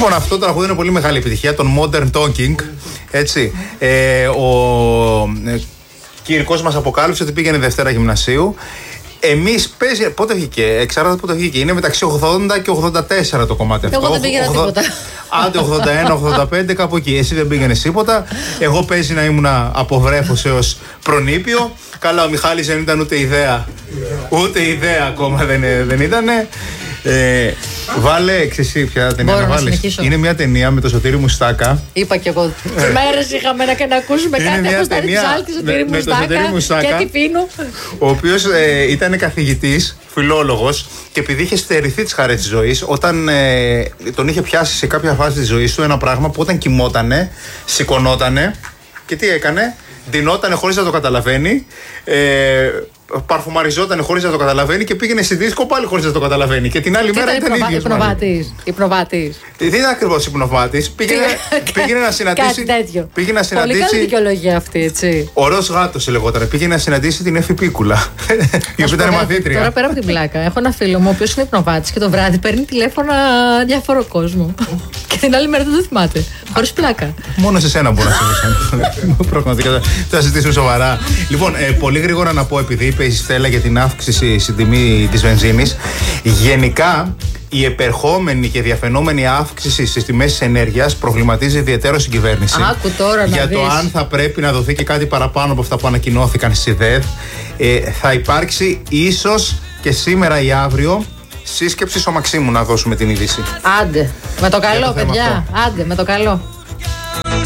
Λοιπόν, αυτό το τραγούδι είναι πολύ μεγάλη επιτυχία, τον Modern Talking. Έτσι. Ο Κυρικός μας αποκάλυψε ότι πήγαινε Δευτέρα Γυμνασίου. Εμείς παίζει. Πότε βγήκε, εξαρτάται πότε βγήκε. Είναι μεταξύ 80 και 84 το κομμάτι αυτό. Εγώ δεν πήγαινα τίποτα. Άντε 81-85, κάπου εκεί. Εσύ δεν πήγαινε τίποτα. Εγώ παίζει να ήμουν από βρέφος έως προνήπιο. Καλά, ο Μιχάλης δεν ήταν ούτε ιδέα. Ούτε ιδέα ακόμα δεν ήταν. Βάλε, εσύ ποια ταινία να βάλεις. Είναι μια ταινία με το Σωτήρη Μουστάκα. Είπα κι εγώ. Μέρες είχαμε να ακούσουμε κάτι. Έχω στα ψάλτη Σωτήρη Μουστάκα. Και τι πίνω. Ο οποίος ήταν καθηγητής, φιλόλογος, και επειδή είχε στερηθεί τις χαρές της ζωής, όταν τον είχε πιάσει σε κάποια φάση της ζωής του ένα πράγμα που όταν κοιμότανε, σηκωνότανε και τι έκανε, ντυνότανε χωρίς να το καταλαβαίνει. Παρφουμαριζόταν χωρίς να το καταλαβαίνει και πήγαινε στη δίσκο πάλι χωρίς να το καταλαβαίνει. Και την άλλη μέρα ήταν ίδιος. Υπνοβάτης. Δεν ήταν ακριβώς υπνοβάτης. Πήγαινε να συναντήσει. Κάτι τέτοιο. Πήγαινε να συναντήσει. Πολύ καλή δικαιολογία αυτή, έτσι. Ο Ροζ Γάτος λεγόταν. Πήγαινε να συναντήσει την Εφη Πίκουλα. Η οποία ήταν μαθήτρια. Τώρα πέρα από την πλάκα, έχω ένα φίλο μου ο οποίος είναι υπνοβάτης και το βράδυ παίρνει τηλέφωνα διάφορο κόσμο. Και την άλλη μέρα δεν το θυμάται. Χωρίς πλάκα. Μόνο σε σένα μπορεί να συμβεί. Πραγματικά. Θα συζητήσουμε σοβαρά. Λοιπόν, πολύ γρήγορα να πω, επειδή είπε η Στέλλα για την αύξηση στην τιμή της βενζίνης. Γενικά, η επερχόμενη και διαφαινόμενη αύξηση στις τιμές της ενέργειας προβληματίζει ιδιαιτέρως την κυβέρνηση. Άκου τώρα για να το δεις. αν θα πρέπει να δοθεί και κάτι παραπάνω από αυτά που ανακοινώθηκαν στη ΔΕΔ. Θα υπάρξει ίσως και σήμερα ή αύριο σύσκεψη στο Μαξίμου να δώσουμε την είδηση. Άντε. Με το καλό, παιδιά. Άντε, με το καλό.